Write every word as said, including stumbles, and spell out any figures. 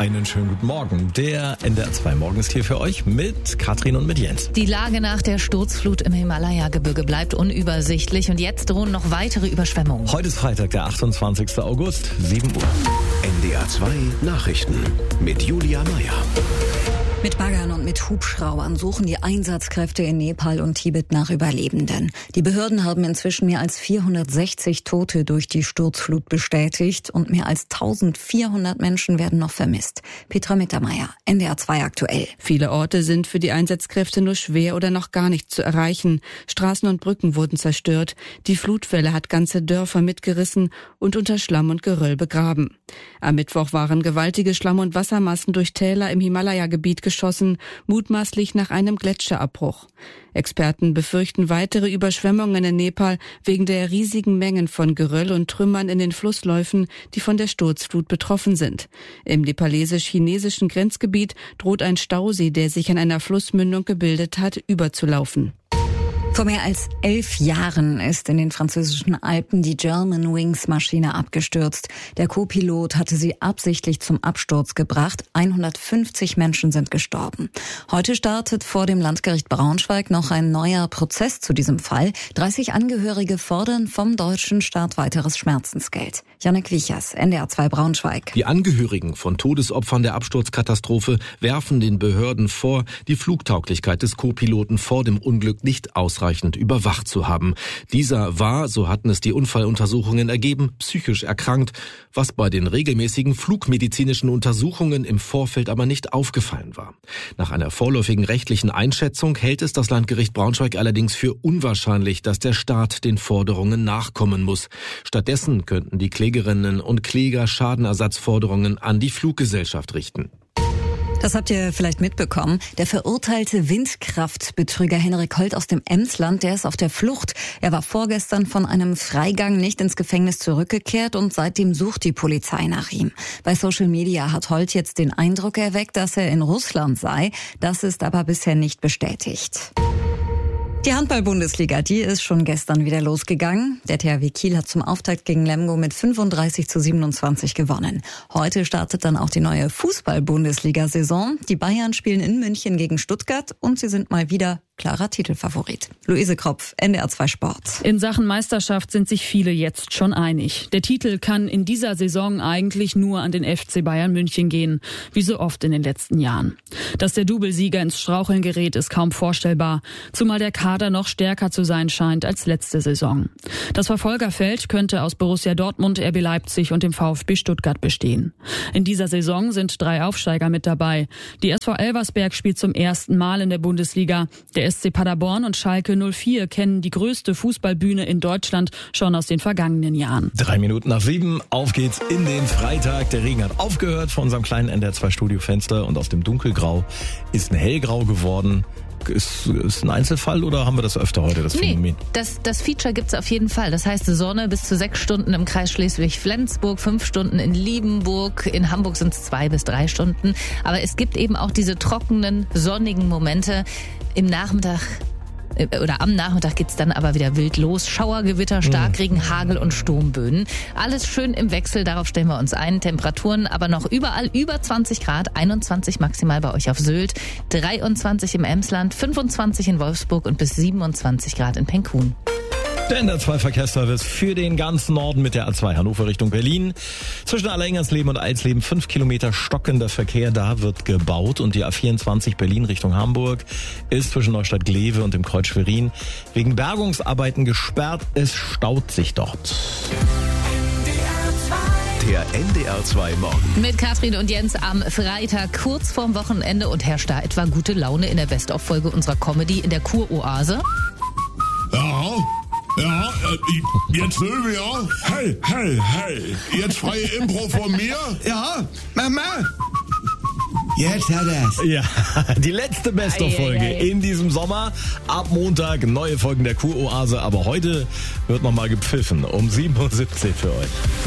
Einen schönen guten Morgen. Der N D R zwei Morgen ist hier für euch mit Katrin und mit Jens. Die Lage nach der Sturzflut im Himalaya-Gebirge bleibt unübersichtlich und jetzt drohen noch weitere Überschwemmungen. Heute ist Freitag, der achtundzwanzigster August, sieben Uhr. N D R zwei Nachrichten mit Julia Meyer. Mit Baggern und mit Hubschraubern suchen die Einsatzkräfte in Nepal und Tibet nach Überlebenden. Die Behörden haben inzwischen mehr als vierhundertsechzig Tote durch die Sturzflut bestätigt und mehr als eintausendvierhundert Menschen werden noch vermisst. Petra Mittermeier, N D R zwei aktuell. Viele Orte sind für die Einsatzkräfte nur schwer oder noch gar nicht zu erreichen. Straßen und Brücken wurden zerstört. Die Flutwelle hat ganze Dörfer mitgerissen und unter Schlamm und Geröll begraben. Am Mittwoch waren gewaltige Schlamm- und Wassermassen durch Täler im Himalaya-Gebiet geschossen, mutmaßlich nach einem Gletscherabbruch. Experten befürchten weitere Überschwemmungen in Nepal wegen der riesigen Mengen von Geröll und Trümmern in den Flussläufen, die von der Sturzflut betroffen sind. Im nepalesisch-chinesischen Grenzgebiet droht ein Stausee, der sich an einer Flussmündung gebildet hat, überzulaufen. Vor mehr als elf Jahren ist in den französischen Alpen die Germanwings-Maschine abgestürzt. Der Co-Pilot hatte sie absichtlich zum Absturz gebracht. hundertfünfzig Menschen sind gestorben. Heute startet vor dem Landgericht Braunschweig noch ein neuer Prozess zu diesem Fall. dreißig Angehörige fordern vom deutschen Staat weiteres Schmerzensgeld. Jannik Wiechers, N D R zwei Braunschweig. Die Angehörigen von Todesopfern der Absturzkatastrophe werfen den Behörden vor, die Flugtauglichkeit des Co-Piloten vor dem Unglück nicht ausreichend überwacht zu haben. Dieser war, so hatten es die Unfalluntersuchungen ergeben, psychisch erkrankt, was bei den regelmäßigen flugmedizinischen Untersuchungen im Vorfeld aber nicht aufgefallen war. Nach einer vorläufigen rechtlichen Einschätzung hält es das Landgericht Braunschweig allerdings für unwahrscheinlich, dass der Staat den Forderungen nachkommen muss. Stattdessen könnten die Klägerinnen und Kläger Schadenersatzforderungen an die Fluggesellschaft richten. Das habt ihr vielleicht mitbekommen. Der verurteilte Windkraftbetrüger Henrik Holt aus dem Emsland, der ist auf der Flucht. Er war vorgestern von einem Freigang nicht ins Gefängnis zurückgekehrt und seitdem sucht die Polizei nach ihm. Bei Social Media hat Holt jetzt den Eindruck erweckt, dass er in Russland sei. Das ist aber bisher nicht bestätigt. Die Handball-Bundesliga, die ist schon gestern wieder losgegangen. Der T H W Kiel hat zum Auftakt gegen Lemgo mit fünfunddreißig zu siebenundzwanzig gewonnen. Heute startet dann auch die neue Fußball-Bundesliga-Saison. Die Bayern spielen in München gegen Stuttgart und sie sind mal wieder klarer Titelfavorit. Luise Kropf, N D R zwei Sport. In Sachen Meisterschaft sind sich viele jetzt schon einig. Der Titel kann in dieser Saison eigentlich nur an den F C Bayern München gehen, wie so oft in den letzten Jahren. Dass der Doublesieger ins Straucheln gerät, ist kaum vorstellbar, zumal der Kader noch stärker zu sein scheint als letzte Saison. Das Verfolgerfeld könnte aus Borussia Dortmund, R B Leipzig und dem VfB Stuttgart bestehen. In dieser Saison sind drei Aufsteiger mit dabei. Die S V Elversberg spielt zum ersten Mal in der Bundesliga. Der S C Paderborn und Schalke null vier kennen die größte Fußballbühne in Deutschland schon aus den vergangenen Jahren. Drei Minuten nach sieben, auf geht's in den Freitag. Der Regen hat aufgehört vor unserem kleinen N D R zwei Studiofenster und aus dem Dunkelgrau ist ein Hellgrau geworden. Ist, ist ein Einzelfall oder haben wir das öfter heute, das Phänomen? Nee, das, das Feature gibt's auf jeden Fall. Das heißt Sonne bis zu sechs Stunden im Kreis Schleswig-Flensburg, fünf Stunden in Liebenburg. In Hamburg sind es zwei bis drei Stunden. Aber es gibt eben auch diese trockenen, sonnigen Momente im Nachmittag. Oder am Nachmittag geht's dann aber wieder wild los. Schauergewitter, Starkregen, Hagel und Sturmböen. Alles schön im Wechsel, darauf stellen wir uns ein. Temperaturen aber noch überall über zwanzig Grad, einundzwanzig maximal bei euch auf Sylt, dreiundzwanzig im Emsland, fünfundzwanzig in Wolfsburg und bis siebenundzwanzig Grad in Penkhuhn. Der N D R zwei Verkehrsservice für den ganzen Norden mit der A zwei Hannover Richtung Berlin. Zwischen Alleringernsleben und Alsleben fünf Kilometer stockender Verkehr, da wird gebaut. Und die A vierundzwanzig Berlin Richtung Hamburg ist zwischen Neustadt-Glewe und dem Kreuz Schwerin wegen Bergungsarbeiten gesperrt. Es staut sich dort. Der N D R zwei Morgen. Mit Katrin und Jens am Freitag, kurz vorm Wochenende, und herrscht da etwa gute Laune in der Best-of-Folge unserer Comedy in der Kuroase. Ja, ja, äh, jetzt Löwe, ja. Hey, hey, hey. Jetzt freie Impro von mir. Ja, Mama. Jetzt hat er's. Ja, die letzte Best-of-Folge in diesem Sommer. Ab Montag neue Folgen der Kuroase. Aber heute wird nochmal gepfiffen um sieben Uhr siebzehn für euch.